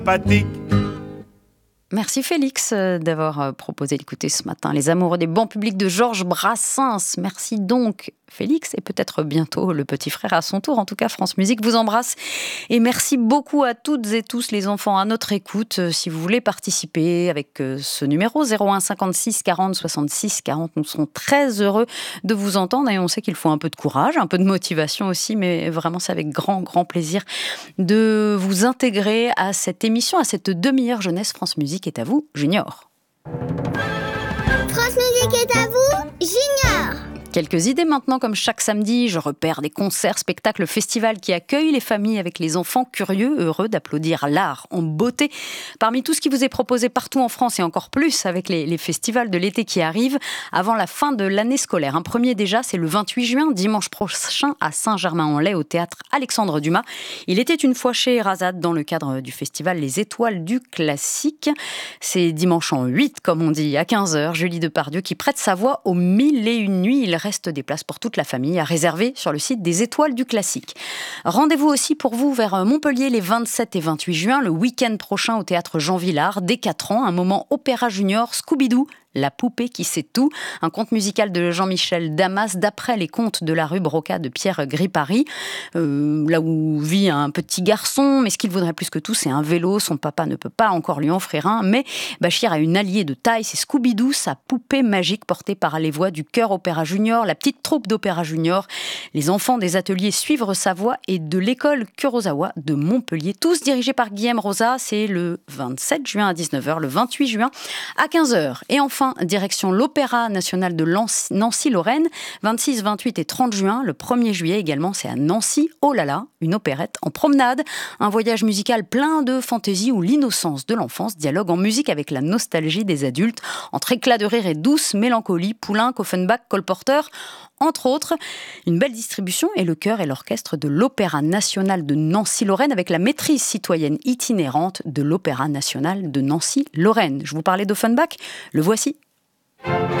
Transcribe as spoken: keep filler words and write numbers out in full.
sympathique. Merci Félix d'avoir proposé d'écouter ce matin Les Amoureux des bancs publics de Georges Brassens. Merci donc Félix et peut-être bientôt le petit frère à son tour. En tout cas, France Musique vous embrasse. Et merci beaucoup à toutes et tous les enfants à notre écoute. Si vous voulez participer avec ce numéro zéro un cinquante-six quarante soixante-six quarante, nous serons très heureux de vous entendre. Et on sait qu'il faut un peu de courage, un peu de motivation aussi, mais vraiment c'est avec grand, grand plaisir de vous intégrer à cette émission, à cette demi-heure jeunesse. France Musique est à vous, Junior. France Musique est à vous, Junior. Quelques idées maintenant, comme chaque samedi, je repère des concerts, spectacles, festivals qui accueillent les familles avec les enfants curieux, heureux d'applaudir l'art en beauté. Parmi tout ce qui vous est proposé partout en France et encore plus avec les, les festivals de l'été qui arrivent avant la fin de l'année scolaire. Un premier déjà, c'est le vingt-huit juin, dimanche prochain à Saint-Germain-en-Laye au théâtre Alexandre Dumas. Il était une fois chez Razad dans le cadre du festival Les Étoiles du Classique. C'est dimanche en huit, comme on dit, à quinze heures. Julie Depardieu qui prête sa voix aux mille et une nuits. Il reste des places pour toute la famille à réserver sur le site des Étoiles du Classique. Rendez-vous aussi pour vous vers Montpellier les vingt-sept et vingt-huit juin, le week-end prochain au théâtre Jean Villard, dès quatre ans, un moment opéra junior Scooby-Doo. La poupée qui sait tout, un conte musical de Jean-Michel Damas d'après les contes de la rue Broca de Pierre Gripari, euh, là où vit un petit garçon, mais ce qu'il voudrait plus que tout, c'est un vélo. Son papa ne peut pas encore lui offrir un, mais Bachir a une alliée de taille, c'est Scooby-Doo, sa poupée magique portée par les voix du Chœur Opéra Junior, la petite troupe d'Opéra Junior. Les enfants des ateliers Suivre sa voix et de l'école Kurosawa de Montpellier, tous dirigés par Guillaume Rosa. C'est le vingt-sept juin à dix-neuf heures, le vingt-huit juin à quinze heures. Et enfin, direction l'Opéra National de Nancy-Lorraine, vingt-six, vingt-huit et trente juin. Le premier juillet également, c'est à Nancy. Oh là là, une opérette en promenade. Un voyage musical plein de fantaisie où l'innocence de l'enfance dialogue en musique avec la nostalgie des adultes, entre éclats de rire et douce mélancolie. Poulenc, Offenbach, Cole Porter, entre autres. Une belle distribution et le chœur et l'orchestre de l'Opéra National de Nancy-Lorraine avec la maîtrise citoyenne itinérante de l'Opéra National de Nancy-Lorraine. Je vous parlais d'Offenbach, le voici.